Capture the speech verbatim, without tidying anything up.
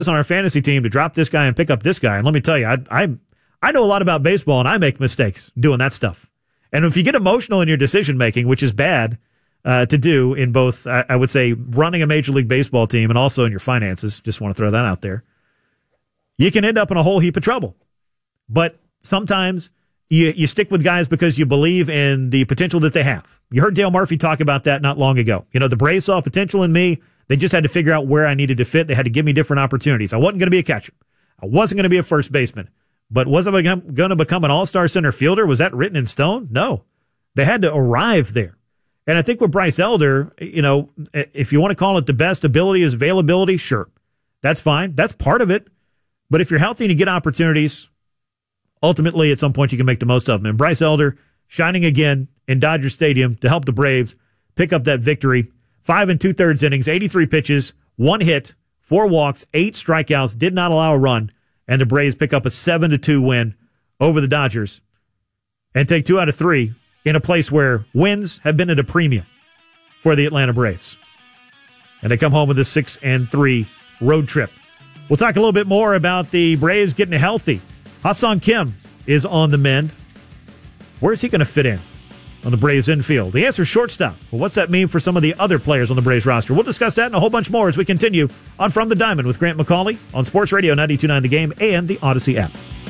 on our fantasy team to drop this guy and pick up this guy. And let me tell you, I, I, I know a lot about baseball, and I make mistakes doing that stuff. And if you get emotional in your decision making, which is bad uh, to do in both, I, I would say, running a Major League Baseball team and also in your finances, just want to throw that out there, you can end up in a whole heap of trouble. But sometimes you, you stick with guys because you believe in the potential that they have. You heard Dale Murphy talk about that not long ago. You know, the Braves saw potential in me. They just had to figure out where I needed to fit. They had to give me different opportunities. I wasn't going to be a catcher. I wasn't going to be a first baseman. But was I going to become an all-star center fielder? Was that written in stone? No. They had to arrive there. And I think with Bryce Elder, you know, if you want to call it the best ability is availability, sure. That's fine. That's part of it. But if you're healthy and you get opportunities, ultimately at some point you can make the most of them. And Bryce Elder shining again in Dodger Stadium to help the Braves pick up that victory. Five and two-thirds innings, eighty-three pitches, one hit, four walks, eight strikeouts, did not allow a run, and the Braves pick up a seven to two win over the Dodgers and take two out of three in a place where wins have been at a premium for the Atlanta Braves. And they come home with a six and three road trip. We'll talk a little bit more about the Braves getting healthy. Ha-Seong Kim is on the mend. Where's he going to fit in on the Braves infield? The answer is shortstop. Well, what's that mean for some of the other players on the Braves roster? We'll discuss that and a whole bunch more as we continue on From the Diamond with Grant McCauley on Sports Radio ninety-two point nine The Game and the Odyssey app.